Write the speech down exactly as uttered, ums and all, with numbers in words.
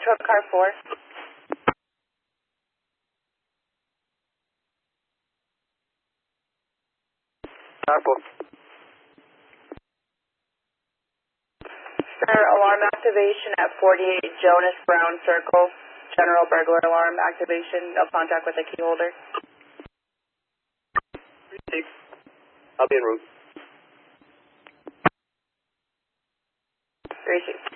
truck car four. Car four. Sir, alarm activation at forty-eight Jonas Brown Circle. General burglar alarm activation. No contact with the key holder. Six. I'll be en route. Three six.